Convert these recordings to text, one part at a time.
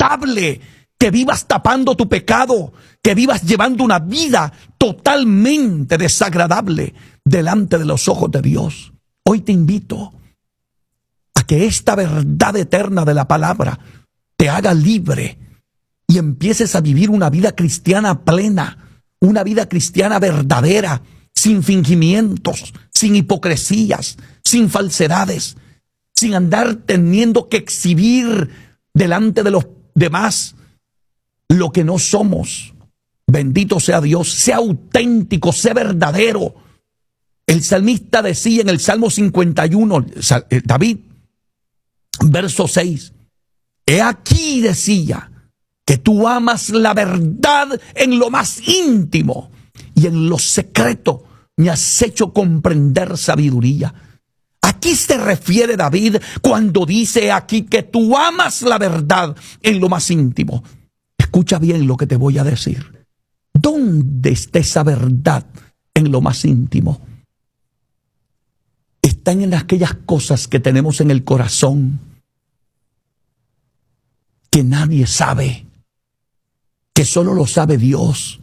lamentable que vivas tapando tu pecado, que vivas llevando una vida totalmente desagradable delante de los ojos de Dios. Hoy te invito a que esta verdad eterna de la palabra te haga libre y empieces a vivir una vida cristiana plena, una vida cristiana verdadera, sin fingimientos, sin hipocresías, sin falsedades, sin andar teniendo que exhibir delante de los demás lo que no somos. Bendito sea Dios, sea auténtico, sea verdadero. El salmista decía en el Salmo 51, David, verso 6, he aquí, decía, que tú amas la verdad en lo más íntimo y en lo secreto me has hecho comprender sabiduría. Aquí se refiere David cuando dice aquí que tú amas la verdad en lo más íntimo. Escucha bien lo que te voy a decir. ¿Dónde está esa verdad en lo más íntimo? Están en aquellas cosas que tenemos en el corazón que nadie sabe, que solo lo sabe Dios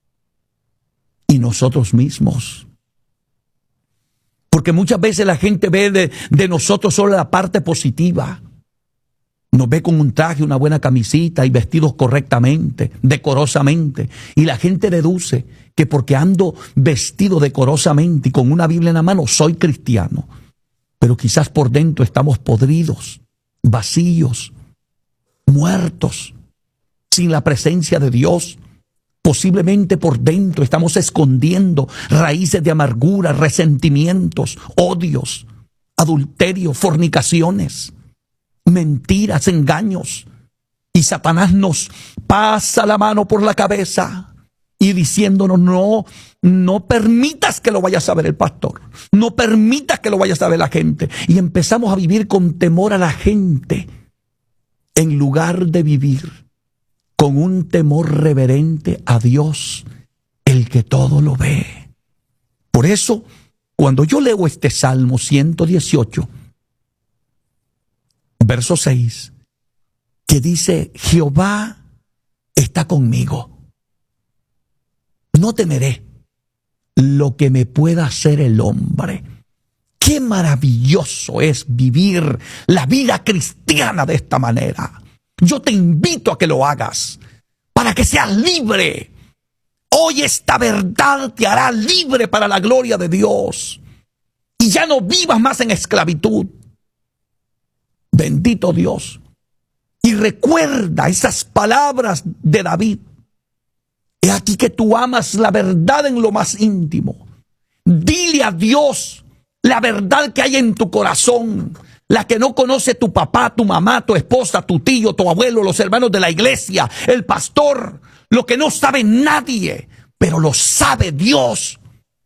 y nosotros mismos. Porque muchas veces la gente ve de nosotros solo la parte positiva. Nos ve con un traje, una buena camisita y vestidos correctamente, decorosamente. Y la gente deduce que porque ando vestido decorosamente y con una Biblia en la mano soy cristiano. Pero quizás por dentro estamos podridos, vacíos, muertos, sin la presencia de Dios. Posiblemente por dentro estamos escondiendo raíces de amargura, resentimientos, odios, adulterio, fornicaciones, mentiras, engaños. Y Satanás nos pasa la mano por la cabeza y diciéndonos, no permitas que lo vaya a saber el pastor, no permitas que lo vaya a saber la gente. Y empezamos a vivir con temor a la gente en lugar de vivir con un temor reverente a Dios, el que todo lo ve. Por eso, cuando yo leo este Salmo 118, verso 6, que dice, Jehová está conmigo, no temeré lo que me pueda hacer el hombre. Qué maravilloso es vivir la vida cristiana de esta manera. Yo te invito a que lo hagas para que seas libre. Hoy esta verdad te hará libre para la gloria de Dios. Y ya no vivas más en esclavitud. Bendito Dios. Y recuerda esas palabras de David. He aquí que tú amas la verdad en lo más íntimo. Dile a Dios la verdad que hay en tu corazón. La que no conoce tu papá, tu mamá, tu esposa, tu tío, tu abuelo, los hermanos de la iglesia, el pastor. Lo que no sabe nadie, pero lo sabe Dios.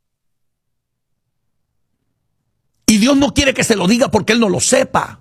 Y Dios no quiere que se lo diga porque Él no lo sepa.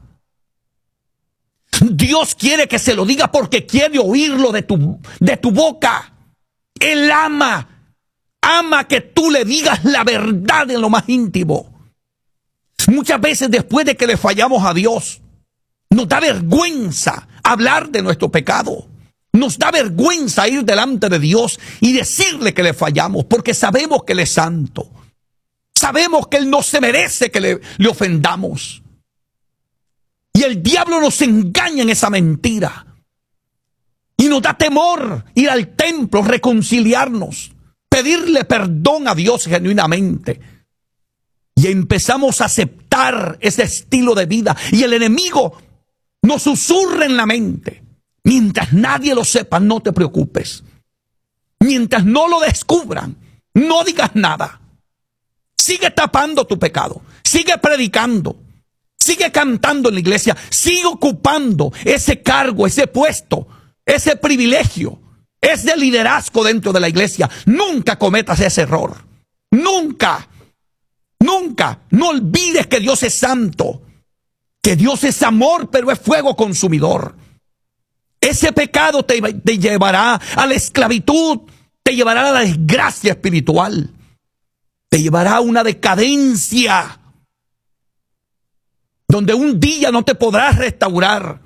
Dios quiere que se lo diga porque quiere oírlo de tu boca. Él ama que tú le digas la verdad en lo más íntimo. Muchas veces después de que le fallamos a Dios, nos da vergüenza hablar de nuestro pecado. Nos da vergüenza ir delante de Dios y decirle que le fallamos, porque sabemos que Él es santo. Sabemos que Él no se merece que le ofendamos. Y el diablo nos engaña en esa mentira. Y nos da temor ir al templo, reconciliarnos, pedirle perdón a Dios genuinamente. Y empezamos a aceptar ese estilo de vida. Y el enemigo nos susurra en la mente. Mientras nadie lo sepa, no te preocupes. Mientras no lo descubran, no digas nada. Sigue tapando tu pecado. Sigue predicando. Sigue cantando en la iglesia. Sigue ocupando ese cargo, ese puesto, ese privilegio, ese liderazgo dentro de la iglesia. Nunca cometas ese error. Nunca. Nunca, no olvides que Dios es santo, que Dios es amor, pero es fuego consumidor. Ese pecado te llevará a la esclavitud, te llevará a la desgracia espiritual, te llevará a una decadencia, donde un día no te podrás restaurar,